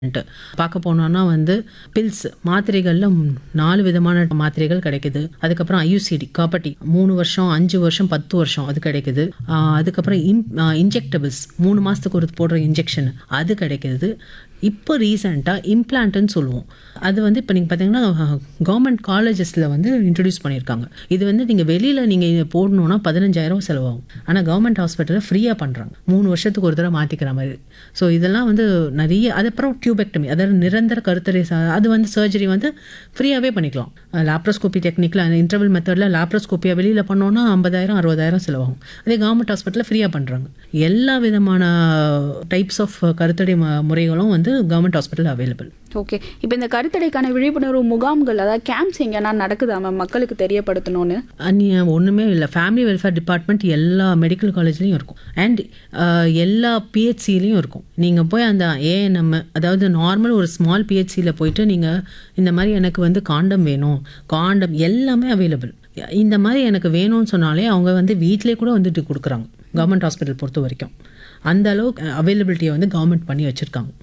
ன்ட்டு. பார்க்க போனோம்னா வந்து பில்ஸ் மாத்திரைகள்ல 4 விதமான மாத்திரைகள் கிடைக்குது. அதுக்கப்புறம் ஐயுசிடி காப்பர்டி 3 வருஷம், 5 வருஷம், 10 வருஷம் அது கிடைக்குது. அதுக்கப்புறம் இன்ஜெக்டபிள்ஸ் 3 மாசத்துக்கு ஒரு போடுற இன்ஜெக்ஷன் அது கிடைக்குது. இப்போ ரீசெண்டா இம்ப்ளான்ட்ன்னு சொல்லுவோம். அது வந்து இப்போ நீங்க பார்த்தீங்கன்னா கவர்மெண்ட் காலேஜஸ்ல வந்து இன்ட்ரோடியூஸ் பண்ணியிருக்காங்க. இது வந்து நீங்க வெளியில நீங்க இத போடணும்னா 15,000 செலவாகும். ஆனா கவர்மெண்ட் ஹாஸ்பிட்டல்ல ஃப்ரீயா பண்றாங்க. 3 வருஷத்துக்கு ஒரு தடவை மாத்திக்கிற மாதிரி. ஸோ இதெல்லாம் வந்து நிறைய அதுக்கப்புறம் டியூபெக்டமி அதாவது நிரந்தர கருத்தடை அது வந்து சர்ஜரி வந்து ஃப்ரீயாவே பண்ணிக்கலாம். லாப்ரோஸ்கோபி டெக்னிக்ல இன்டர்வல் மெத்தட்ல லாப்ரோஸ்கோப்பியா வெளியில பண்ணோம்னா 50,000 60,000 செலவாகும். அதே கவர்மெண்ட் ஹாஸ்பிட்டல்ல ஃப்ரீயா பண்றாங்க. எல்லா விதமான டைப்ஸ் ஆஃப் கருத்தடை முறைகளும் வந்து கவர்மெண்ட் ஹாஸ்பிட்டல் அவைலபிள். ஓகே. இப்போ இந்த கருத்தடைக்கான விழிப்புணர்வு முகாம்கள் அதாவது கேம்ப்ஸ் எங்கன்னா நடக்குதா மேம் மக்களுக்கு தெரியப்படுத்தணும்னு? ஒன்றுமே இல்லை. ஃபேமிலி வெல்ஃபேர் டிபார்ட்மெண்ட் எல்லா மெடிக்கல் காலேஜ்லேயும் இருக்கும். அண்ட் எல்லா பிஹெச்சிலையும் இருக்கும். நீங்கள் போய் அந்த ஏஎன்எம் அதாவது நார்மல் ஒரு ஸ்மால் பிஹெச்சியில் போயிட்டு நீங்கள் இந்த மாதிரி எனக்கு வந்து காண்டம் வேணும், காண்டம் எல்லாமே அவைலபிள். இந்த மாதிரி எனக்கு வேணும்னு சொன்னாலே அவங்க வந்து வீட்டிலே கூட வந்துட்டு கொடுக்குறாங்க. கவர்மெண்ட் ஹாஸ்பிட்டல் பொறுத்த வரைக்கும் அந்த அளவுக்கு அவைலபிலிட்டியை வந்து கவர்மெண்ட் பண்ணி வச்சுருக்காங்க.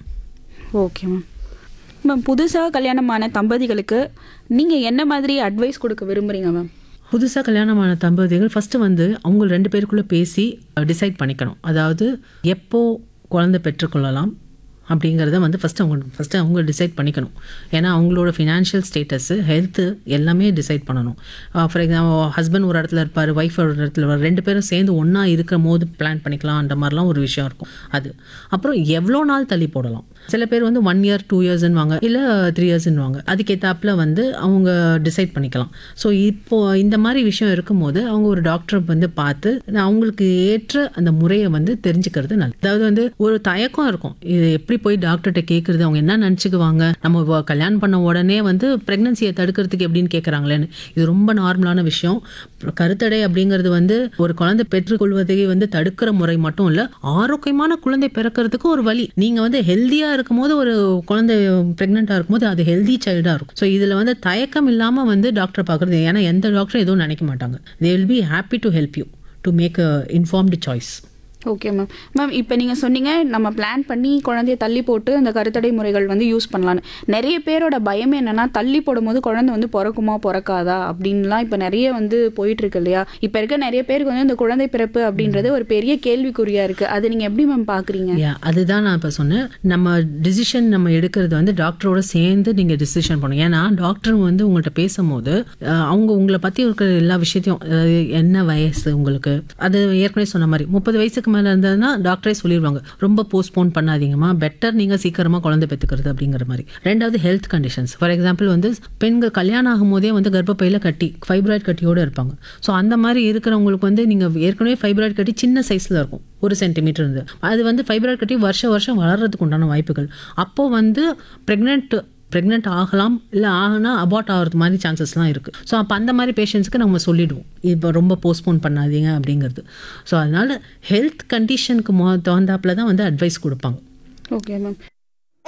Okay ma'am. மேம் புதுசாக கல்யாணமான தம்பதிகளுக்கு நீங்கள் என்ன மாதிரி அட்வைஸ் கொடுக்க விரும்புகிறீங்க மேம்? புதுசாக கல்யாணமான தம்பதிகள் ஃபஸ்ட்டு வந்து அவங்க 2 பேருக்குள்ளே பேசி டிசைட் பண்ணிக்கணும். அதாவது எப்போ குழந்தை பெற்றுக்கொள்ளலாம் அப்படிங்கிறத வந்து ஃபஸ்ட்டு அவங்க டிசைட் பண்ணிக்கணும். ஏன்னா அவங்களோட ஃபினான்ஷியல் ஸ்டேட்டஸு ஹெல்த்து எல்லாமே டிசைட் பண்ணணும். ஃபார் எக்ஸாம்பிள் ஹஸ்பண்ட் ஒரு இடத்துல இருப்பார், ஒய்ஃப் ஒரு இடத்துல 2 பேரும் சேர்ந்து ஒன்றா இருக்கிற போது பிளான் பண்ணிக்கலாம்ன்ற மாதிரிலாம் ஒரு விஷயம் இருக்கும். அது அப்புறம் எவ்வளோ நாள் தள்ளி போடலாம். சில பேர் வந்து 1 year 2 yearsன்னுவாங்க, இல்லை 3 yearsன்னுவாங்க. அதுக்கேற்றாப்புல வந்து அவங்க டிசைட் பண்ணிக்கலாம். ஸோ இப்போது இந்த மாதிரி விஷயம் இருக்கும்போது அவங்க ஒரு டாக்டரை வந்து பார்த்து அவங்களுக்கு ஏற்ற அந்த முறையை வந்து தெரிஞ்சுக்கிறது நல்லது. அதாவது வந்து ஒரு தயக்கம் இருக்கும், இது எப்படி போய் டாக்டர்கிட்ட கேட்குறது, அவங்க என்ன நினச்சிக்குவாங்க, நம்ம கல்யாணம் பண்ண உடனே வந்து ப்ரெக்னன்சியை தடுக்கிறதுக்கு எப்படின்னு கேட்குறாங்களேன்னு. இது ரொம்ப நார்மலான விஷயம். கருத்தடை அப்படிங்கிறது வந்து ஒரு குழந்தை பெற்றுக்கொள்வதை வந்து தடுக்கிற முறை மட்டும் இல்லை, ஆரோக்கியமான குழந்தை பிறக்கிறதுக்கு ஒரு வழி. நீங்கள் வந்து ஹெல்த்தியாக இருக்கும்போது ஒரு குழந்தை ப்ரெக்னெண்ட்டாக இருக்கும்போது அது ஹெல்தி சைல்டாக இருக்கும். ஸோ இதில் வந்து தயக்கம் இல்லாமல் வந்து டாக்டரை பார்க்குறது. ஏன்னா எந்த டாக்டரும் எதுவும் நினைக்க மாட்டாங்க. They will be happy to help you to make a informed choice. Okay ma'am. Ma'am இப்போ நீங்கள் சொன்னீங்க நம்ம பிளான் பண்ணி குழந்தைய தள்ளி போட்டு அந்த கருத்தடை முறைகள் வந்து யூஸ் பண்ணலான்னு. நிறைய பேரோட பயமே என்னென்னா தள்ளி போடும்போது குழந்தை வந்து பிறக்குமா பிறக்காதா அப்படின்லாம் இப்போ நிறைய வந்து போயிட்டுருக்கு இல்லையா? இப்போ இருக்க நிறைய பேருக்கு வந்து இந்த குழந்தை பிறப்பு அப்படின்றது ஒரு பெரிய கேள்விக்குறியாக இருக்குது. அது நீங்கள் எப்படி மேம் பார்க்குறீங்க? அதுதான் நான் இப்போ சொன்னேன். நம்ம டிசிஷன் நம்ம எடுக்கிறது வந்து டாக்டரோட சேர்ந்து நீங்கள் டிசிஷன் பண்ணுங்க. ஏன்னா டாக்டர் வந்து உங்கள்கிட்ட பேசும்போது அவங்க உங்களை பற்றி இருக்கிற எல்லா விஷயத்தையும், என்ன வயசு உங்களுக்கு, அது ஏற்கனவே சொன்ன மாதிரி 30 வயசுக்கு மேலே இருந்ததுன்னா டாக்டரே சொல்லிடுவாங்க, ரொம்ப போஸ்ட்போன் பண்ணாதீங்கம்மா, பெட்டர் நீங்கள் சீக்கிரமாக குழந்தை பெற்றுக்கிறது அப்படிங்கிற மாதிரி. ரெண்டாவது ஹெல்த் கண்டிஷன்ஸ். ஃபார் எக்ஸாம்பிள் வந்து பெண்கள் கல்யாணம் ஆகும் போதே வந்து கர்ப்பப்பையில் கட்டி ஃபைப்ராய்டு கட்டியோடு இருப்பாங்க. ஸோ அந்த மாதிரி இருக்கிறவங்களுக்கு வந்து நீங்கள் ஏற்கனவே ஃபைப்ராய்டு கட்டி சின்ன சைஸில் இருக்கும், 1 சென்டிமீட்டர் இருந்து அது வந்து ஃபைப்ராய்டு கட்டி வருஷம் வளர்கிறதுக்கு உண்டான வாய்ப்புகள். அப்போது வந்து ப்ரெக்னென்ட் ஆகலாம், இல்லை ஆகினா அபார்ட் ஆகிறது மாதிரி சான்சஸ்லாம் இருக்குது. ஸோ அப்போ அந்த மாதிரி பேஷண்ட்ஸ்க்கு நம்ம சொல்லிவிடுவோம், இப்போ ரொம்ப போஸ்ட்போன் பண்ணாதீங்க அப்படிங்கிறது. ஸோ அதனால் ஹெல்த் கண்டிஷனுக்கு தகுந்தாப்பில் தான் வந்து அட்வைஸ் கொடுப்பாங்க. Okay ma'am.